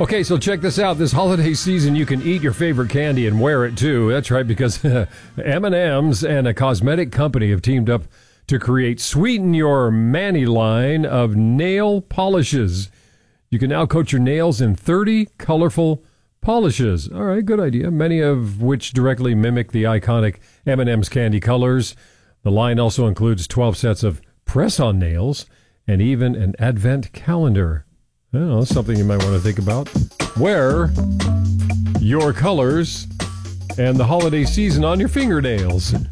Okay, so check this out. This holiday season, you can eat your favorite candy and wear it too. That's right, because M&M's and a cosmetic company have teamed up to create Sweeten Your Manny line of nail polishes. You can now coat your nails in 30 colorful polishes. All right, good idea. Many of which directly mimic the iconic M&M's candy colors. The line also includes 12 sets of press-on nails and even an advent calendar. I don't know, that's something you might want to think about. Wear your colors and the holiday season on your fingernails.